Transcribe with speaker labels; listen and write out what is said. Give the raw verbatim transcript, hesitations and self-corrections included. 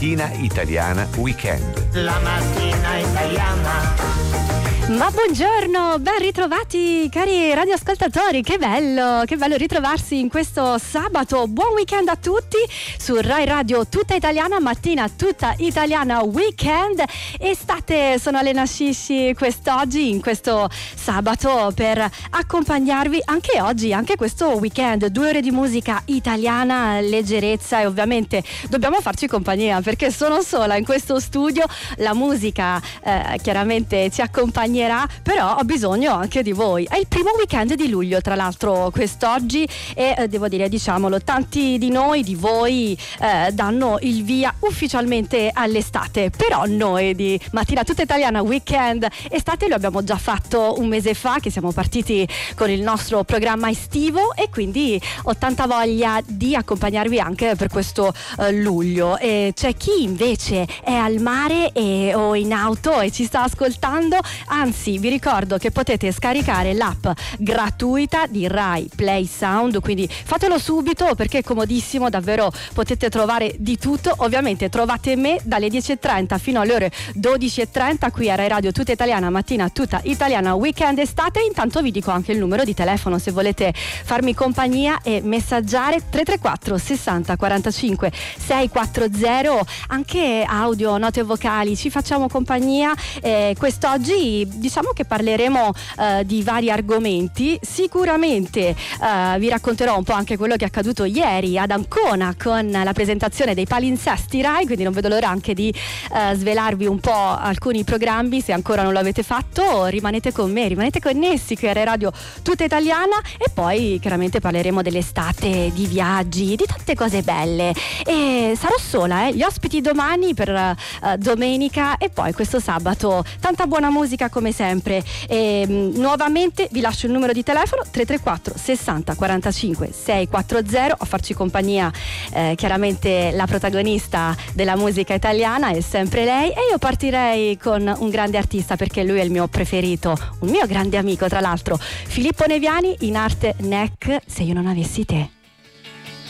Speaker 1: Mattina Italiana Weekend.
Speaker 2: La mattina italiana.
Speaker 3: Ma buongiorno, ben ritrovati cari radioascoltatori, che bello, che bello ritrovarsi in questo sabato. Buon weekend a tutti su Rai Radio Tutta Italiana, mattina tutta italiana weekend. Estate, sono Elena Scisci quest'oggi, in questo sabato, per accompagnarvi anche oggi, anche questo weekend. Due ore di musica italiana, leggerezza e ovviamente dobbiamo farci compagnia perché sono sola in questo studio. La musica eh, chiaramente ci accompagnerà, però ho bisogno anche di voi. È il primo weekend di luglio, tra l'altro, quest'oggi, e eh, devo dire, diciamolo, tanti di noi, di voi, eh, danno il via ufficialmente all'estate. Però noi di Mattina Tutta Italiana Weekend estate lo abbiamo già fatto un mese fa, che siamo partiti con il nostro programma estivo, e quindi ho tanta voglia di accompagnarvi anche per questo eh, luglio. E c'è chi invece è al mare e, o in auto e ci sta ascoltando. Anzi, vi ricordo che potete scaricare l'app gratuita di Rai Play Sound, quindi fatelo subito perché è comodissimo, davvero potete trovare di tutto. Ovviamente trovate me dalle dieci e trenta fino alle ore dodici e trenta qui a Rai Radio Tutta Italiana, mattina tutta italiana weekend estate. Intanto vi dico anche il numero di telefono se volete farmi compagnia e messaggiare: tre tre quattro sessanta quarantacinque seicentoquaranta, anche audio, note vocali, ci facciamo compagnia. Eh, quest'oggi diciamo che parleremo eh, di vari argomenti. Sicuramente eh, vi racconterò un po' anche quello che è accaduto ieri ad Ancona con la presentazione dei palinsesti Rai, quindi non vedo l'ora anche di eh, svelarvi un po' alcuni programmi. Se ancora non lo avete fatto, rimanete con me, rimanete connessi qui a Rai Radio Tutta Italiana. E poi chiaramente parleremo dell'estate, di viaggi, di tante cose belle. E sarò sola, eh? Gli ospiti domani per eh, domenica, e poi questo sabato tanta buona musica come sempre. E, mh, nuovamente vi lascio il numero di telefono: tre tre quattro sessanta quarantacinque seicentoquaranta, a farci compagnia eh, chiaramente la protagonista della musica italiana è sempre lei. E io partirei con un grande artista perché lui è il mio preferito, un mio grande amico tra l'altro, Filippo Neviani, in arte N E C, Se io non avessi te.